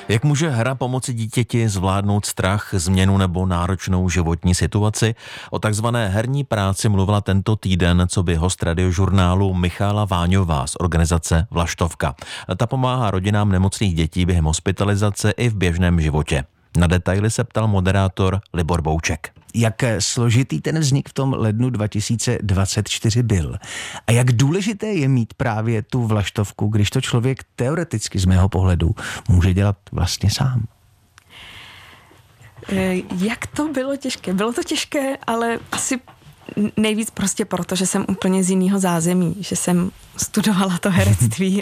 Jak může hra pomoci dítěti zvládnout strach, změnu nebo náročnou životní situaci? O takzvané herní práci mluvila tento týden coby host Radiožurnálu Michála Váňová z organizace Vlaštovka. Ta pomáhá rodinám nemocných dětí během hospitalizace i v běžném životě. Na detaily se ptal moderátor Libor Bouček. Jak složitý ten vznik v tom lednu 2024 byl a jak důležité je mít právě tu vlaštovku, když to člověk teoreticky z mého pohledu může dělat vlastně sám. Jak to bylo těžké? Bylo to těžké, ale asi nejvíc prostě proto, že jsem úplně z jiného zázemí, že jsem studovala to herectví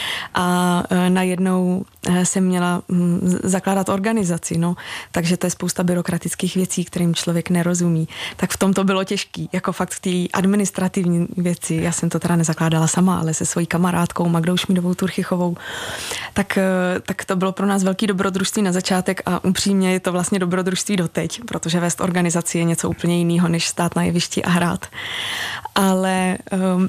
a najednou jsem měla zakládat organizaci, no. Takže to je spousta byrokratických věcí, kterým člověk nerozumí. Tak v tom to bylo těžký, jako fakt v té administrativní věci. Já jsem to teda nezakládala sama, ale se svojí kamarádkou Magdou Šmídovou Turchichovou. Tak to bylo pro nás velký dobrodružství na začátek a upřímně je to vlastně dobrodružství doteď, protože vést organizaci je něco úplně jiného, než stát na jevišti a hrát. Ale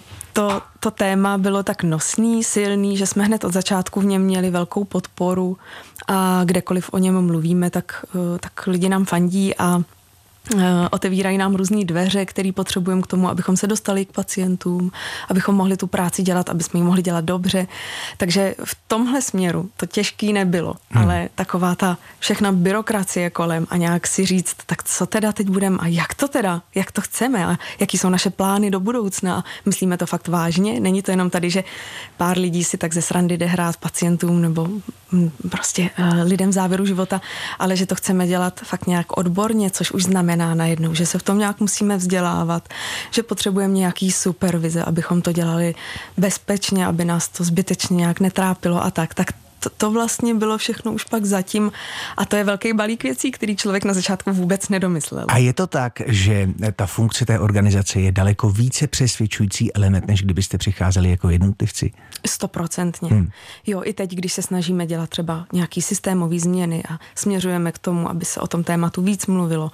to téma bylo tak nosný, silný, že jsme hned od začátku v něm měli velkou podporu a kdekoliv o něm mluvíme, tak lidi nám fandí a otevírají nám různý dveře, které potřebujeme k tomu, abychom se dostali k pacientům, abychom mohli tu práci dělat, aby jsme ji mohli dělat dobře. Takže v tomhle směru to těžký nebylo, ale taková ta všechna byrokracie kolem a nějak si říct, tak co teda teď budeme a jak to chceme a jaký jsou naše plány do budoucna a myslíme to fakt vážně. Není to jenom tady, že pár lidí si tak ze srandy jde hrát pacientům nebo prostě lidem v závěru života, ale že to chceme dělat fakt nějak odborně, což už znamená najednou, že se v tom nějak musíme vzdělávat, že potřebujeme nějaký supervize, abychom to dělali bezpečně, aby nás to zbytečně nějak netrápilo a tak to vlastně bylo všechno už pak zatím a to je velký balík věcí, který člověk na začátku vůbec nedomyslel. A je to tak, že ta funkce té organizace je daleko více přesvědčující element, než kdybyste přicházeli jako jednotlivci? 100%. Jo, i teď, když se snažíme dělat třeba nějaký systémový změny a směřujeme k tomu, aby se o tom tématu víc mluvilo,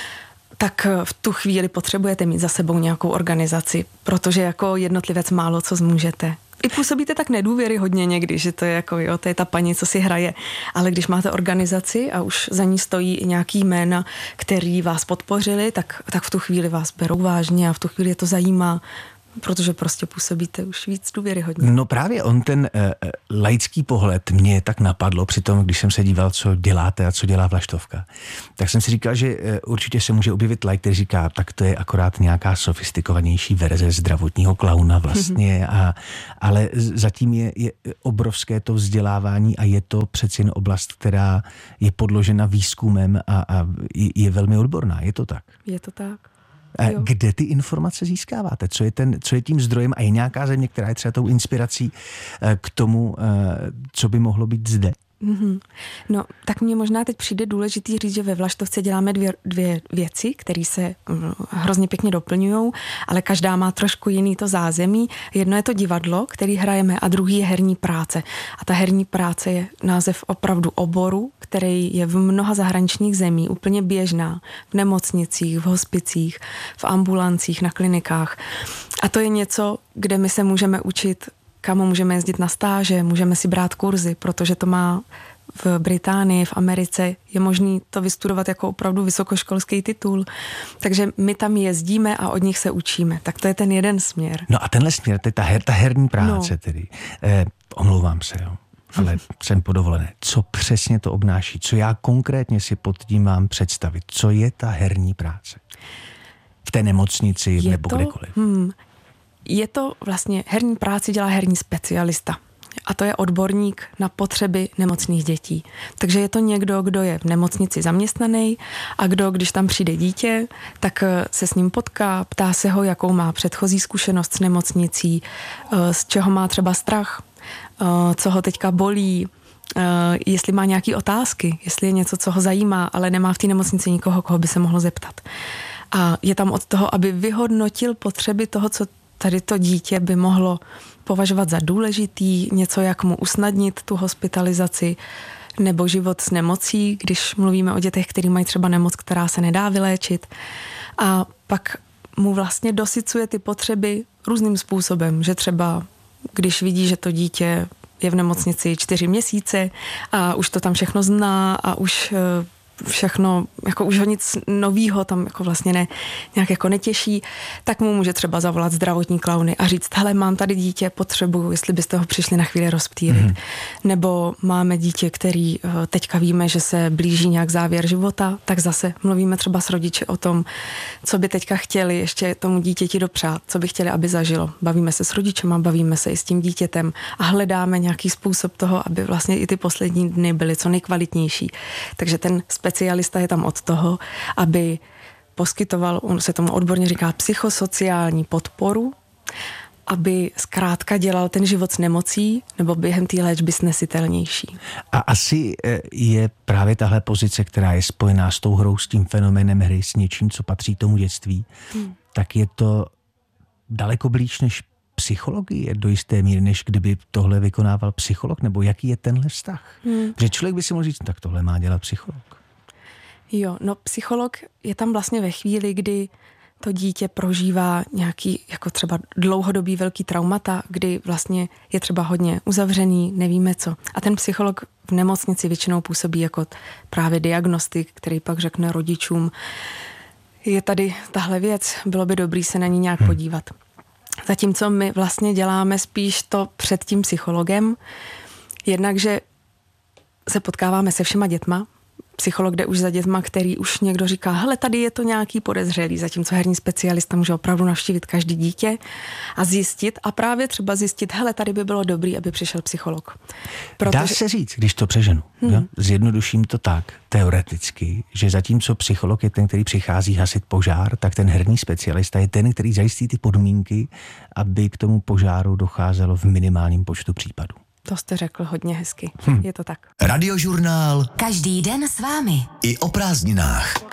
tak v tu chvíli potřebujete mít za sebou nějakou organizaci, protože jako jednotlivec málo co zmůžete. I působíte tak nedůvěryhodně někdy, že to je jako, jo, to je ta paní, co si hraje. Ale když máte organizaci a už za ní stojí i nějaký jména, který vás podpořili, tak v tu chvíli vás berou vážně a v tu chvíli je to zajímá, protože prostě působíte už víc důvěryhodně. No právě ten laický pohled mě tak napadlo při tom, když jsem se díval, co děláte a co dělá Vlaštovka. Tak jsem si říkal, že určitě se může objevit laik, který říká, tak to je akorát nějaká sofistikovanější verze zdravotního klauna vlastně, ale zatím je obrovské to vzdělávání a je to přeci jen oblast, která je podložena výzkumem a je velmi odborná. Je to tak? Je to tak. Kde ty informace získáváte? Co je tím zdrojem a je nějaká země, která je třeba tou inspirací k tomu, co by mohlo být zde? No, tak mně možná teď přijde důležitý říct, že ve Vlaštovce děláme dvě věci, které se hrozně pěkně doplňujou, ale každá má trošku jiný to zázemí. Jedno je to divadlo, který hrajeme, a druhý je herní práce. A ta herní práce je název opravdu oboru, který je v mnoha zahraničních zemí úplně běžná. V nemocnicích, v hospicích, v ambulancích, na klinikách. A to je něco, kde my se můžeme učit, kam můžeme jezdit na stáže, můžeme si brát kurzy, protože to má v Británii, v Americe, je možný to vystudovat jako opravdu vysokoškolský titul. Takže my tam jezdíme a od nich se učíme. Tak to je ten jeden směr. No a tenhle směr, to je ta herní práce tedy. Omlouvám se, jo. Ale jsem po dovolené. Co přesně to obnáší? Co já konkrétně si pod tím mám představit? Co je ta herní práce? V té nemocnici nebo kdekoliv? Je to vlastně, herní práci dělá herní specialista. A to je odborník na potřeby nemocných dětí. Takže je to někdo, kdo je v nemocnici zaměstnaný a kdo, když tam přijde dítě, tak se s ním potká, ptá se ho, jakou má předchozí zkušenost s nemocnicí, z čeho má třeba strach, co ho teďka bolí, jestli má nějaké otázky, jestli je něco, co ho zajímá, ale nemá v té nemocnici nikoho, koho by se mohlo zeptat. A je tam od toho, aby vyhodnotil potřeby toho, co tady to dítě by mohlo považovat za důležitý, něco, jak mu usnadnit tu hospitalizaci nebo život s nemocí, když mluvíme o dětech, který mají třeba nemoc, která se nedá vyléčit. A pak mu vlastně dosycuje ty potřeby různým způsobem, že třeba když vidí, že to dítě je v nemocnici 4 měsíce a už to tam všechno zná a už všechno, jako už ho nic novýho tam jako vlastně nějak jako netěší, tak mu může třeba zavolat zdravotní klauny a říct, hele, mám tady dítě, potřebuju, jestli byste ho přišli na chvíli rozptýlit. Nebo máme dítě, který teďka víme, že se blíží nějak závěr života, tak zase mluvíme třeba s rodiči o tom, co by teďka chtěli ještě tomu dítěti dopřát, co by chtěli, aby zažilo. Bavíme se s rodičema, bavíme se i s tím dítětem a hledáme nějaký způsob toho, aby vlastně i ty poslední dny byly co nejkvalitnější. Takže ten specialista je tam od toho, aby poskytoval, on se tomu odborně říká psychosociální podporu, aby zkrátka dělal ten život s nemocí nebo během té léčby snesitelnější. A asi je právě tahle pozice, která je spojená s tou hrou, s tím fenoménem hry, s něčím, co patří tomu dětství, tak je to daleko blíž než psychologie do jisté míry, než kdyby tohle vykonával psycholog, nebo jaký je tenhle vztah? Protože člověk by si mohl říct, tak tohle má dělat psycholog. Jo, no psycholog je tam vlastně ve chvíli, kdy to dítě prožívá nějaký jako třeba dlouhodobý velký traumata, kdy vlastně je třeba hodně uzavřený, nevíme co. A ten psycholog v nemocnici většinou působí jako právě diagnostik, který pak řekne rodičům, je tady tahle věc, bylo by dobrý se na ní nějak podívat. Zatímco my vlastně děláme spíš to před tím psychologem, jednak, že se potkáváme se všema dětma, psycholog jde už za dětma, který už někdo říká, hele, tady je to nějaký podezřelý, zatímco herní specialista může opravdu navštívit každý dítě a zjistit, a právě třeba zjistit, hele, tady by bylo dobrý, aby přišel psycholog. Dá se říct, když to přeženu, zjednoduším to tak, teoreticky, že zatímco psycholog je ten, který přichází hasit požár, tak ten herní specialista je ten, který zajistí ty podmínky, aby k tomu požáru docházelo v minimálním počtu případů. To jste řekl hodně hezky. Je to tak. Radiožurnál. Každý den s vámi. I o prázdninách.